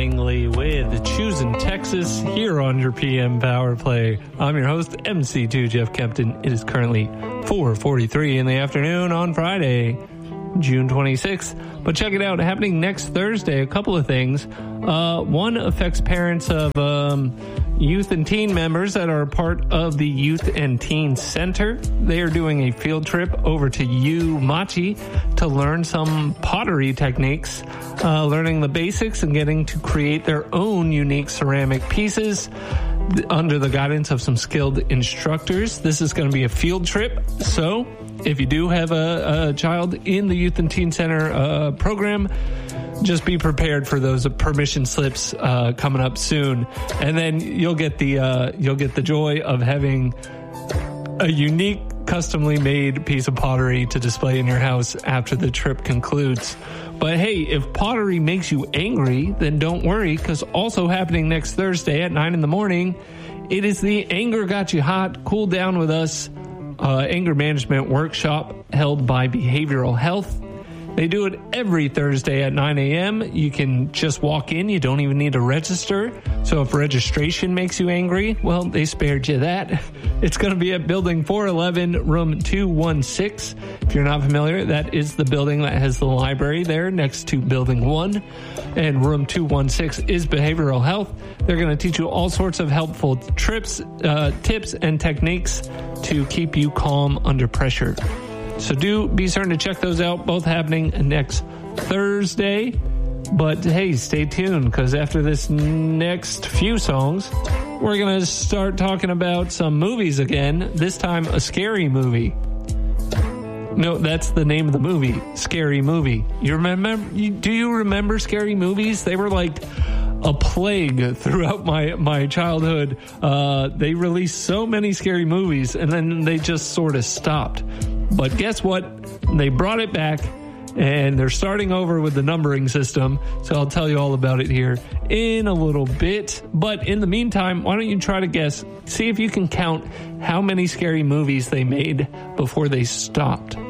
Langley with Choosing Texas here on your PM Power Play. I'm your host, MC2 Jeff Kempton. It is currently 4:43 in the afternoon on Friday, June 26th. But check it out, happening next Thursday, a couple of things. One affects parents of youth and teen members that are part of the Youth and Teen Center. They are doing a field trip over to Machi to learn some pottery techniques, learning the basics and getting to create their own unique ceramic pieces under the guidance of some skilled instructors. This is going to be a field trip, so if you do have a child in the Youth and Teen Center program, just be prepared for those permission slips coming up soon, and then you'll get the joy of having a unique, customly made piece of pottery to display in your house after the trip concludes. But hey, if pottery makes you angry, then don't worry, because also happening next Thursday at 9 in the morning, it is the Anger Got You Hot Cool Down With Us anger management workshop held by Behavioral Health. They do it every Thursday at 9 a.m. You can just walk in. You don't even need to register. So if registration makes you angry, well, they spared you that. It's going to be at Building 411, Room 216. If you're not familiar, that is the building that has the library there next to Building 1. And Room 216 is Behavioral Health. They're going to teach you all sorts of helpful tips and techniques to keep you calm under pressure. So do be certain to check those out, both happening next Thursday. But hey, stay tuned, because after this next few songs, we're going to start talking about some movies again, this time a scary movie. No, that's the name of the movie, Scary Movie. Do you remember scary movies? They were like a plague throughout my childhood. They released so many scary movies, and then they just sort of stopped. But guess what? They brought it back, and they're starting over with the numbering system. So I'll tell you all about it here in a little bit. But in the meantime, why don't you try to guess, see if you can count how many scary movies they made before they stopped.